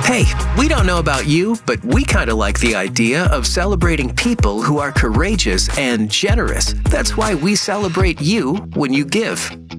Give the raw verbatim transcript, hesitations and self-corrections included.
Hey, we don't know about you, but we kind of like the idea of celebrating people who are courageous and generous. That's why we celebrate you when you give.